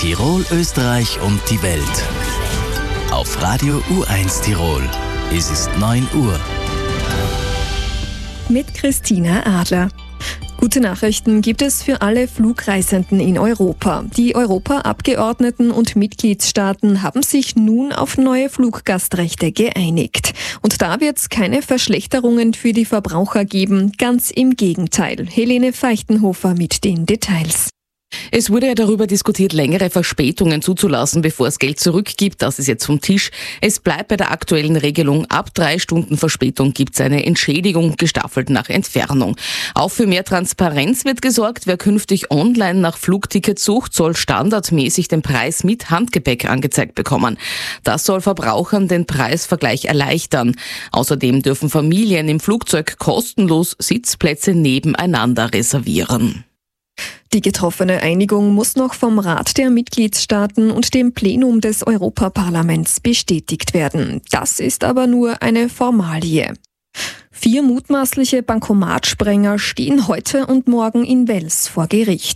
Tirol, Österreich und die Welt. Auf Radio U1 Tirol. Es ist 9 Uhr. Mit Christina Adler. Gute Nachrichten gibt es für alle Flugreisenden in Europa. Die Europaabgeordneten und Mitgliedstaaten haben sich nun auf neue Fluggastrechte geeinigt. Und da wird es keine Verschlechterungen für die Verbraucher geben, ganz im Gegenteil. Helene Feichtenhofer mit den Details. Es wurde ja darüber diskutiert, längere Verspätungen zuzulassen, bevor es Geld zurückgibt. Das ist jetzt vom Tisch. Es bleibt bei der aktuellen Regelung. Ab 3 Stunden Verspätung gibt es eine Entschädigung, gestaffelt nach Entfernung. Auch für mehr Transparenz wird gesorgt. Wer künftig online nach Flugtickets sucht, soll standardmäßig den Preis mit Handgepäck angezeigt bekommen. Das soll Verbrauchern den Preisvergleich erleichtern. Außerdem dürfen Familien im Flugzeug kostenlos Sitzplätze nebeneinander reservieren. Die getroffene Einigung muss noch vom Rat der Mitgliedstaaten und dem Plenum des Europaparlaments bestätigt werden. Das ist aber nur eine Formalie. 4 mutmaßliche Bankomatsprenger stehen heute und morgen in Wels vor Gericht.